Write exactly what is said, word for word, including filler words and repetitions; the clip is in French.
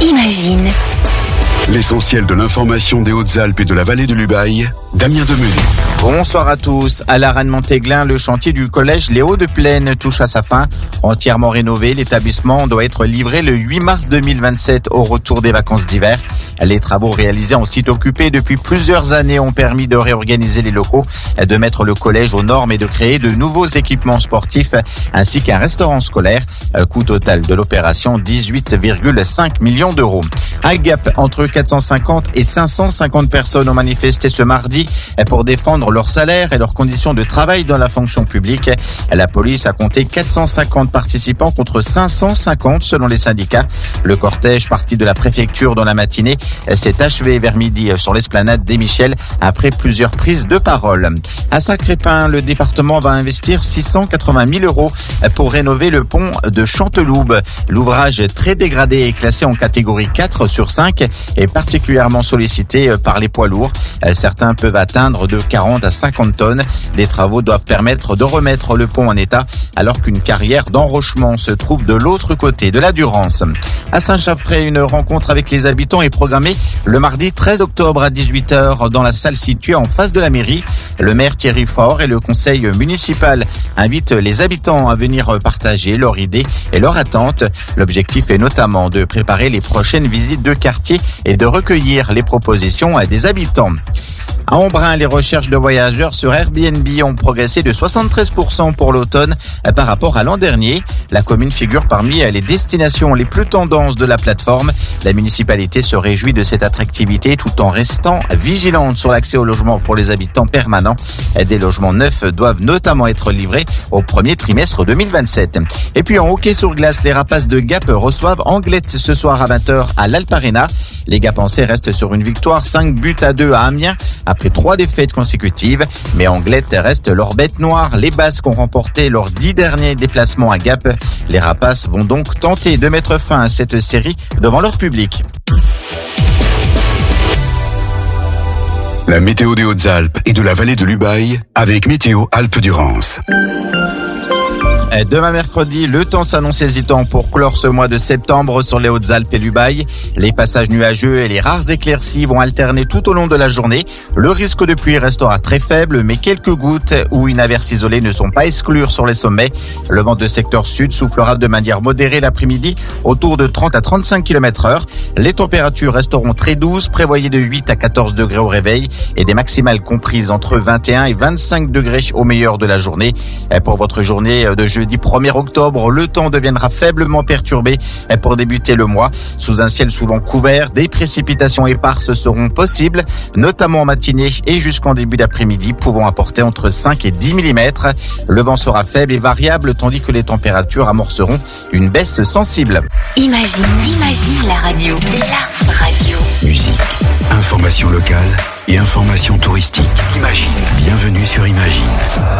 Imagine. L'essentiel de l'information des Hautes-Alpes et de la vallée de l'Ubaye, Damien Demené. Bonsoir à tous. À la Rennes-Montéglin, le chantier du collège Léo de Plaine touche à sa fin. Entièrement rénové, l'établissement doit être livré le huit mars deux mille vingt-sept au retour des vacances d'hiver. Les travaux réalisés en site occupé depuis plusieurs années ont permis de réorganiser les locaux, de mettre le collège aux normes et de créer de nouveaux équipements sportifs ainsi qu'un restaurant scolaire. Coût total de l'opération dix-huit virgule cinq millions d'euros. À Gap, entre quatre cent cinquante et cinq cent cinquante personnes ont manifesté ce mardi pour défendre leur salaire et leurs conditions de travail dans la fonction publique. La police a compté quatre cent cinquante participants contre cinq cent cinquante selon les syndicats. Le cortège parti de la préfecture dans la matinée s'est achevé vers midi sur l'esplanade des Michel après plusieurs prises de parole. À Sacré-Pin, le département va investir six cent quatre-vingt mille euros pour rénover le pont de Chanteloube. L'ouvrage très dégradé est classé en catégorie quatre sur cinq et particulièrement sollicité par les poids lourds. Certains peuvent atteindre de quarante à cinquante tonnes. Des travaux doivent permettre de remettre le pont en état alors qu'une carrière d'enrochement se trouve de l'autre côté de la Durance. À Saint-Chaffrey, une rencontre avec les habitants est programmée le mardi treize octobre à dix-huit heures dans la salle située en face de la mairie. Le maire Thierry Faure et le conseil municipal invitent les habitants à venir partager leurs idées et leurs attentes. L'objectif est notamment de préparer les prochaines visites de quartier et de recueillir les propositions des habitants. À Embrun, les recherches de voyageurs sur Airbnb ont progressé de soixante-treize pour cent pour l'automne par rapport à l'an dernier. La commune figure parmi les destinations les plus tendances de la plateforme. La municipalité se réjouit de cette attractivité tout en restant vigilante sur l'accès au logement pour les habitants permanents. Des logements neufs doivent notamment être livrés au premier trimestre deux mille vingt-sept. Et puis en hockey sur glace, les Rapaces de Gap reçoivent Anglet ce soir à vingt heures à l'Alp Arena. Les Gapençais restent sur une victoire cinq buts à deux à Amiens après trois défaites consécutives. Mais Anglet reste leur bête noire. Les Basques ont remporté leurs dix derniers déplacements à Gap. Les Rapaces vont donc tenter de mettre fin à cette série devant leur public. La météo des Hautes-Alpes et de la vallée de l'Ubaye avec Météo Alpes-Durance. Demain mercredi, le temps s'annonce hésitant pour clore ce mois de septembre sur les Hautes-Alpes et l'Ubaye. Les passages nuageux et les rares éclaircies vont alterner tout au long de la journée. Le risque de pluie restera très faible, mais quelques gouttes ou une averse isolée ne sont pas exclure sur les sommets. Le vent de secteur sud soufflera de manière modérée l'après-midi, autour de trente à trente-cinq kilomètres heure. Les températures resteront très douces, prévoyez de huit à quatorze degrés au réveil et des maximales comprises entre vingt et un et vingt-cinq degrés au meilleur de la journée. Pour votre journée de jeudi Jeudi premier octobre, le temps deviendra faiblement perturbé pour débuter le mois. Sous un ciel souvent couvert, des précipitations éparses seront possibles, notamment en matinée et jusqu'en début d'après-midi, pouvant apporter entre cinq et dix millimètres. Le vent sera faible et variable, tandis que les températures amorceront une baisse sensible. Imagine, imagine la radio. La radio. Musique, information locale et information touristique. Imagine. Bienvenue sur Imagine.